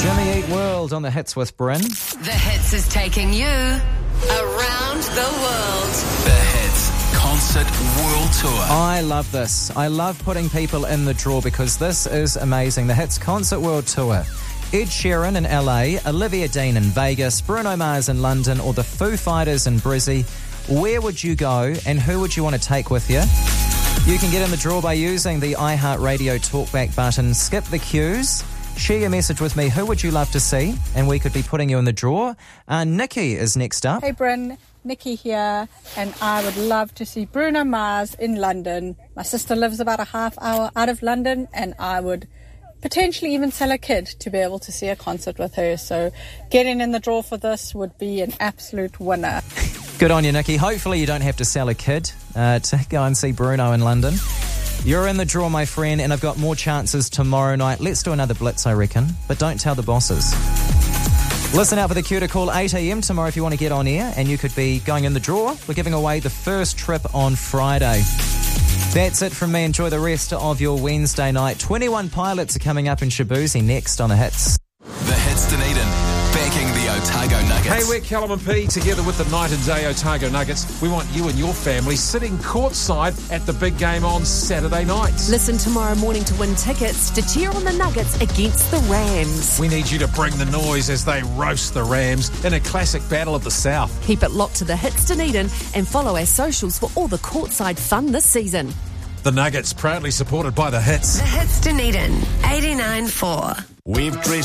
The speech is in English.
Jimmy Eat World on the Hits with Bryn. The Hits is taking you around the world. The Hits Concert World Tour. I love this. I love putting people in the draw because this is amazing. The Hits Concert World Tour. Ed Sheeran in LA, Olivia Dean in Vegas, Bruno Mars in London, or the Foo Fighters in Brizzy. Where would you go and who would you want to take with you? You can get in the draw by using the iHeartRadio Talkback button. Skip the queues. Share your message with me. Who would you love to see? And we could be putting you in the draw. Nikki is next up. Hey, Bryn. Nikki here. And I would love to see Bruno Mars in London. My sister lives about a half hour out of London, and I would potentially even sell a kid to be able to see a concert with her. So getting in the draw for this would be an absolute winner. Good on you, Nikki. Hopefully you don't have to sell a kid to go and see Bruno in London. You're in the draw, my friend, and I've got more chances tomorrow night. Let's do another blitz, I reckon, but don't tell the bosses. Listen out for the cue to call 8 a.m. tomorrow if you want to get on air, and you could be going in the draw. We're giving away the first trip on Friday. That's it from me. Enjoy the rest of your Wednesday night. 21 Pilots are coming up in Shabuzi next on The Hits. The Hits Dunedin, backing the Otago Nuggets. Hey, we're Callum and P, together with the Night and Day Otago Nuggets. We want you and your family sitting courtside at the big game on Saturday night. Listen tomorrow morning to win tickets to cheer on the Nuggets against the Rams. We need you to bring the noise as they roast the Rams in a classic battle of the South. Keep it locked to the Hits Dunedin and follow our socials for all the courtside fun this season. The Nuggets, proudly supported by the Hits. The Hits Dunedin, 89.4. We've dressed